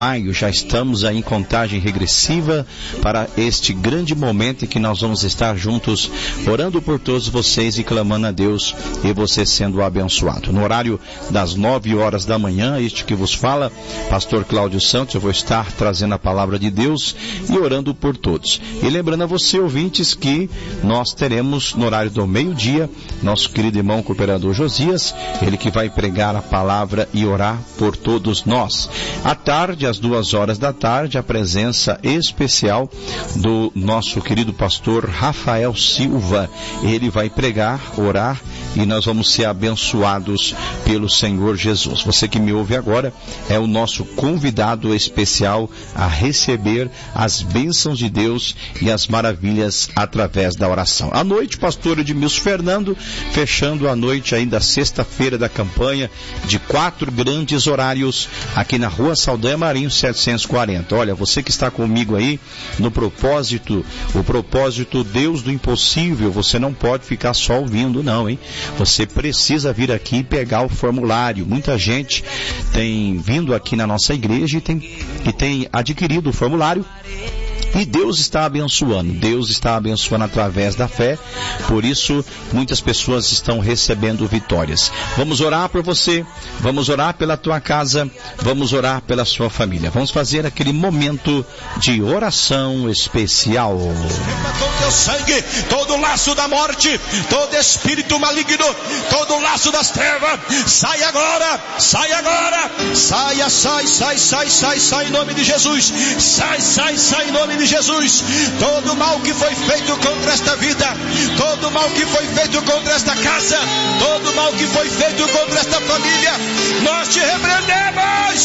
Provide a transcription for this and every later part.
maio, já estamos aí em contagem regressiva para este grande momento em que nós vamos estar juntos, orando por todos vocês e clamando a Deus e você sendo abençoado. No horário das 9 horas da manhã, este que vos fala, Pastor Cláudio Santos, eu vou estar trazendo a palavra de Deus e orando por todos. E lembrando a você, ouvintes, que nós teremos no horário do meio-dia, nosso querido irmão cooperador Josias, ele que vai pregar a palavra e orar por todos nós. À tarde, às 2 horas da tarde, a presença especial do nosso querido pastor Rafael Silva. Ele vai pregar, orar e nós vamos ser abençoados pelo Senhor Jesus. Você que me ouve agora é o nosso convidado especial a receber as bênçãos de Deus e as maravilhas através da oração. À noite, pastor Edmilson Fernando, fechando a noite ainda sexta-feira da campanha de 4 grandes horários aqui na Rua Saldanha Marinho 740. Olha, você que está comigo aí no propósito, o propósito Deus do impossível, você não pode ficar só ouvindo não, hein? Você precisa vir aqui e pegar o formulário. Muita gente tem vindo aqui na nossa igreja e tem adquirido o formulário. E Deus está abençoando através da fé, por isso muitas pessoas estão recebendo vitórias. Vamos orar por você, vamos orar pela tua casa, vamos orar pela sua família. Vamos fazer aquele momento de oração especial. Com teu sangue, todo laço da morte, todo espírito maligno, todo laço das trevas, sai agora, sai em nome de Jesus, sai em nome de Jesus. Todo mal que foi feito contra esta vida, todo mal que foi feito contra esta casa, todo mal que foi feito contra esta família, nós te repreendemos.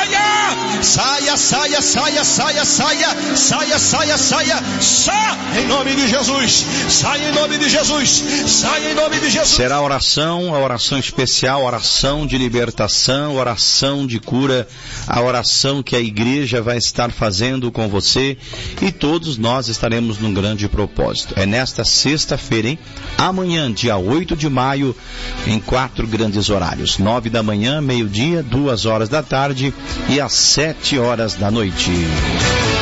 Saia em nome de Jesus, sai em nome de Jesus, sai em nome de Jesus. Será a oração especial, oração de libertação, oração de cura, a oração que a igreja vai estar fazendo com você. E todos nós estaremos num grande propósito. É nesta sexta-feira, hein? Amanhã, dia 8 de maio, em 4 grandes horários. 9 da manhã, meio-dia, 2 horas da tarde e às 7 horas da noite.